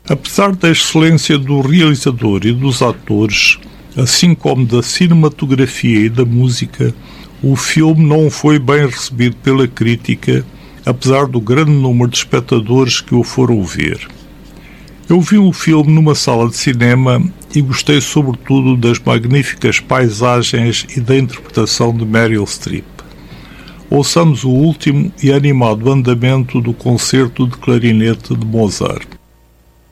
Apesar da excelência do realizador e dos atores, assim como da cinematografia e da música, o filme não foi bem recebido pela crítica, apesar do grande número de espectadores que o foram ver. Eu vi o filme numa sala de cinema e gostei sobretudo das magníficas paisagens e da interpretação de Meryl Streep. Ouçamos o último e animado andamento do concerto de clarinete de Mozart.